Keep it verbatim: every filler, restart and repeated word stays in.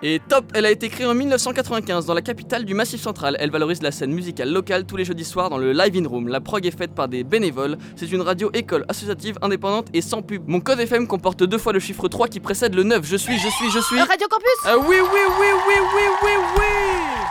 Et top, elle a été créée en mille neuf cent quatre-vingt-quinze dans la capitale du Massif Central. Elle valorise la scène musicale locale tous les jeudis soirs dans le Live In Room. La prog est faite par des bénévoles. C'est une radio école associative indépendante et sans pub. Mon code F M comporte deux fois le chiffre trois qui précède le neuf. Je suis, je suis, je suis... Radio Campus. Ah oui, oui, oui, oui, oui, oui, oui.